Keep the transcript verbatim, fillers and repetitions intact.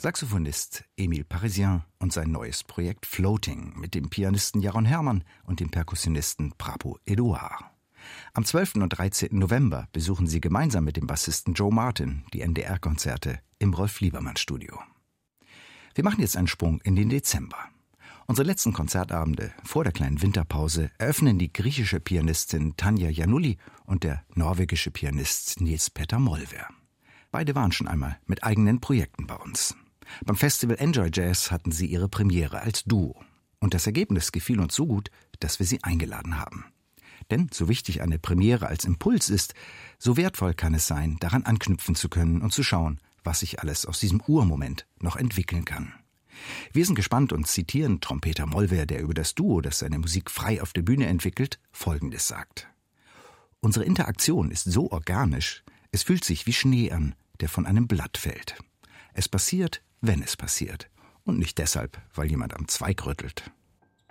Saxophonist Emile Parisien und sein neues Projekt Floating mit dem Pianisten Jaron Hermann und dem Perkussionisten Prabu Edouard. Am zwölften und dreizehnten November besuchen sie gemeinsam mit dem Bassisten Joe Martin die N D R-Konzerte im Rolf-Liebermann-Studio. Wir machen jetzt einen Sprung in den Dezember. Unsere letzten Konzertabende vor der kleinen Winterpause eröffnen die griechische Pianistin Tanja Janulli und der norwegische Pianist Nils Petter Molvær. Beide waren schon einmal mit eigenen Projekten bei uns. Beim Festival Enjoy Jazz hatten sie ihre Premiere als Duo. Und das Ergebnis gefiel uns so gut, dass wir sie eingeladen haben. Denn so wichtig eine Premiere als Impuls ist, so wertvoll kann es sein, daran anknüpfen zu können und zu schauen, was sich alles aus diesem Urmoment noch entwickeln kann. Wir sind gespannt und zitieren Trompeter Molvær, der über das Duo, das seine Musik frei auf der Bühne entwickelt, Folgendes sagt. Unsere Interaktion ist so organisch, es fühlt sich wie Schnee an, der von einem Blatt fällt. Es passiert, wenn es passiert. Und nicht deshalb, weil jemand am Zweig rüttelt.